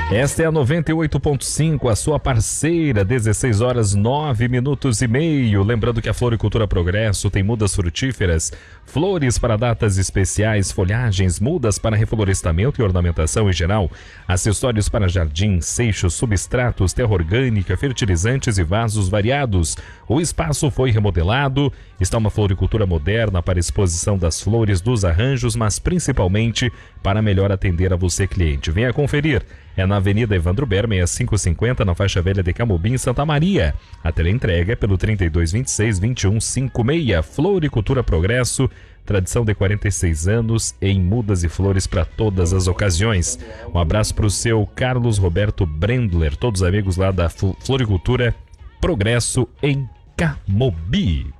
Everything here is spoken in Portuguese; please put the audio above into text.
Esta é a 98.5, a sua parceira, 16 horas 9 minutos e meio. Lembrando que a Floricultura Progresso tem mudas frutíferas, flores para datas especiais, folhagens, mudas para reflorestamento e ornamentação em geral, acessórios para jardim, seixos, substratos, terra orgânica, fertilizantes e vasos variados. O espaço foi remodelado, está uma floricultura moderna para exposição das flores, dos arranjos, mas principalmente para melhor atender a você, cliente. Venha conferir. É na Avenida Evandro Ber, 6550, na faixa velha de Camobim, Santa Maria. A teleentrega é pelo 3226-2156. Floricultura Progresso, tradição de 46 anos em mudas e flores para todas as ocasiões. Um abraço para o seu Carlos Roberto Brendler, todos os amigos lá da Floricultura Progresso em Camobi.